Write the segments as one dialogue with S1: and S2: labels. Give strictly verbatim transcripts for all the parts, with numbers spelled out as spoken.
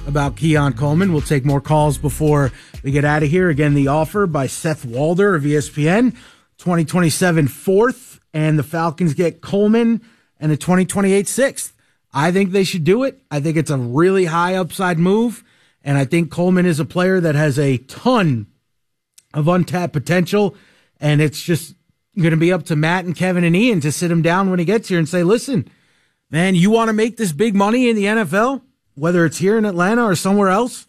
S1: about Keon Coleman. We'll take more calls before we get out of here. Again, the offer by Seth Walder of E S P N, twenty twenty-seven fourth, and the Falcons get Coleman and the twenty twenty-eight sixth. I think they should do it. I think it's a really high upside move, and I think Coleman is a player that has a ton of untapped potential, and it's just going to be up to Matt and Kevin and Ian to sit him down when he gets here and say, listen, man, you want to make this big money in the N F L, whether it's here in Atlanta or somewhere else?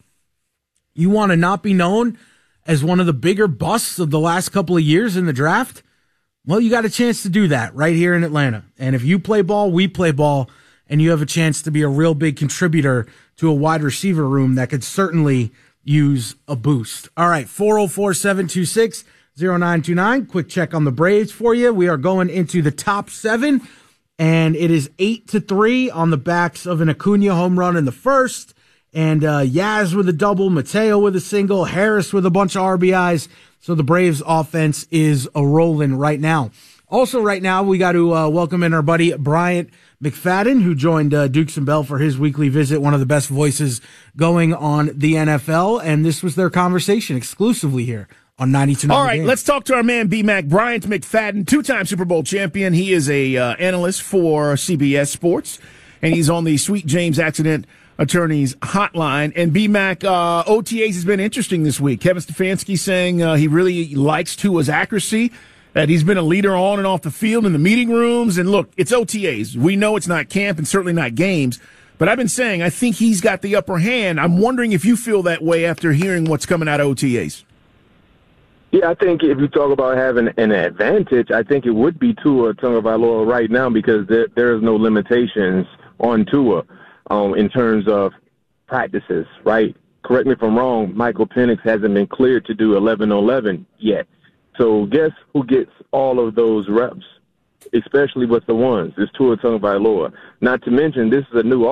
S1: You want to not be known as one of the bigger busts of the last couple of years in the draft? Well, you got a chance to do that right here in Atlanta. And if you play ball, we play ball, and you have a chance to be a real big contributor to a wide receiver room that could certainly use a boost. All right, four oh four, seven two six, oh nine two nine. Quick check on the Braves for you. We are going into the top seven, and it is eight to three on the backs of an Acuna home run in the first, and uh, Yaz with a double, Mateo with a single, Harris with a bunch of R B Is. So the Braves offense is a rolling right now. Also right now, we got to uh, welcome in our buddy Bryant McFadden, who joined uh, Dukes and Bell for his weekly visit, one of the best voices going on the N F L, and this was their conversation exclusively here on ninety-two point nine.
S2: All right, let's talk to our man B-Mac, Bryant McFadden, two-time Super Bowl champion. He is a uh, analyst for C B S Sports, and he's on the Sweet James Accident Attorneys Hotline. And B-Mac, uh, O T As has been interesting this week. Kevin Stefanski saying uh, he really likes Tua's accuracy, that he's been a leader on and off the field in the meeting rooms. And look, it's O T As. We know it's not camp and certainly not games. But I've been saying I think he's got the upper hand. I'm wondering if you feel that way after hearing what's coming out of O T As.
S3: Yeah, I think if you talk about having an advantage, I think it would be Tua Tagovailoa right now because there, there is no limitations on Tua um, in terms of practices, right? Correct me if I'm wrong, Michael Penix hasn't been cleared to do eleven on eleven yet. So guess who gets all of those reps, especially with the ones? It's Tua Tagovailoa. Not to mention, this is a new